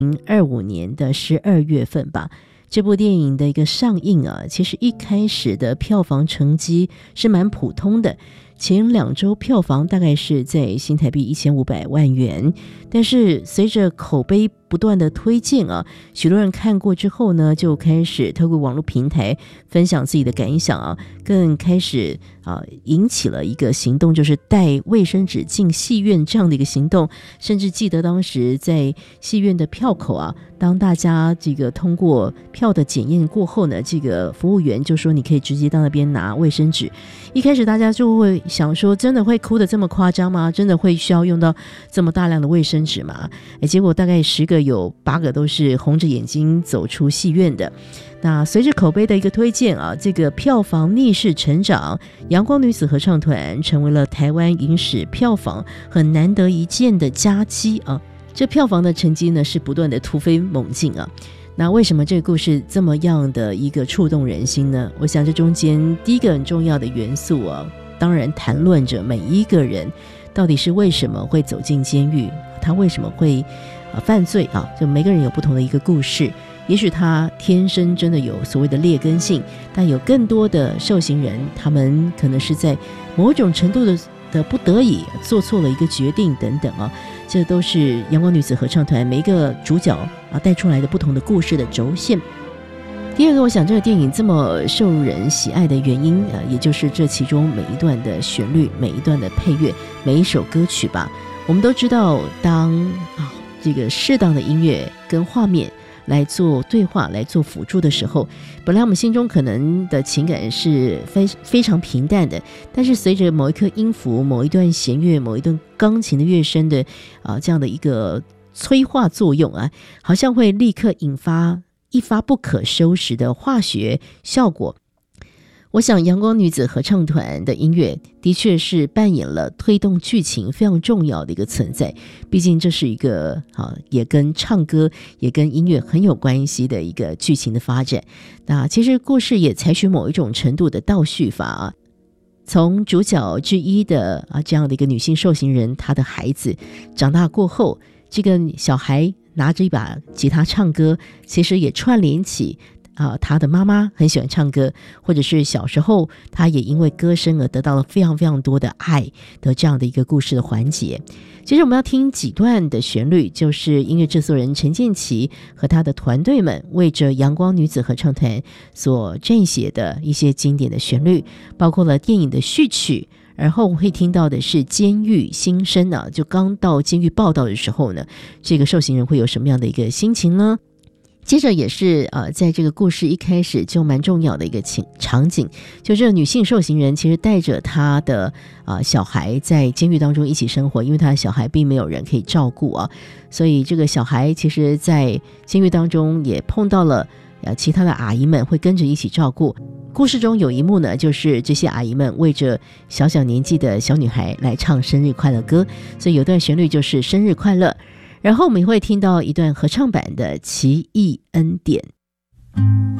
2025年的12月份吧，这部电影的一个上映啊，其实一开始的票房成绩是蛮普通的，前2周票房大概是在新台币1500万元，但是随着口碑不断的推荐啊，许多人看过之后呢，就开始透过网络平台分享自己的感想啊，更开始引起了一个行动，就是带卫生纸进戏院这样的一个行动。甚至记得当时在戏院的票口啊，当大家这个通过票的检验过后呢，这个服务员就说你可以直接到那边拿卫生纸。一开始大家就会想说，真的会哭得这么夸张吗？真的会需要用到这么大量的卫生纸吗？结果大概10个有8个都是红着眼睛走出戏院的。那随着口碑的一个推荐啊，这个票房逆势成长，阳光女子合唱团成为了台湾影史票房很难得一见的佳绩啊！这票房的成绩呢是不断的突飞猛进啊！那为什么这个故事这么样的一个触动人心呢？我想这中间第一个很重要的元素啊，当然谈论着每一个人到底是为什么会走进监狱，他为什么会犯罪啊？就每个人有不同的一个故事。也许他天生真的有所谓的劣根性，但有更多的受刑人，他们可能是在某种程度的不得已做错了一个决定等等啊，这都是阳光女子合唱团每一个主角带出来的不同的故事的轴线。第二个，我想这个电影这么受人喜爱的原因也就是这其中每一段的旋律，每一段的配乐，每一首歌曲吧。我们都知道，当这个适当的音乐跟画面来做对话，来做辅助的时候，本来我们心中可能的情感是非常平淡的，但是随着某一颗音符，某一段弦乐，某一段钢琴的乐声的这样的一个催化作用啊，好像会立刻引发一发不可收拾的化学效果。我想阳光女子合唱团的音乐的确是扮演了推动剧情非常重要的一个存在，毕竟这是一个也跟唱歌也跟音乐很有关系的一个剧情的发展。那其实故事也采取某一种程度的倒叙法从主角之一的这样的一个女性受刑人，她的孩子长大过后，这个小孩拿着一把吉他唱歌，其实也串联起他的妈妈很喜欢唱歌，或者是小时候他也因为歌声而得到了非常非常多的爱的这样的一个故事的环节。其实我们要听几段的旋律，就是音乐制作人陈建骐和他的团队们为着阳光女子合唱团所撰写的一些经典的旋律，包括了电影的序曲，而后会听到的是监狱新生就刚到监狱报道的时候呢，这个受刑人会有什么样的一个心情呢？接着也是在这个故事一开始就蛮重要的一个场景，就这个女性受刑人其实带着她的小孩在监狱当中一起生活，因为她的小孩并没有人可以照顾所以这个小孩其实在监狱当中也碰到了其他的阿姨们会跟着一起照顾。故事中有一幕呢，就是这些阿姨们为着小小年纪的小女孩来唱生日快乐歌，所以有段旋律就是生日快乐。然后我们也会听到一段合唱版的奇异恩典。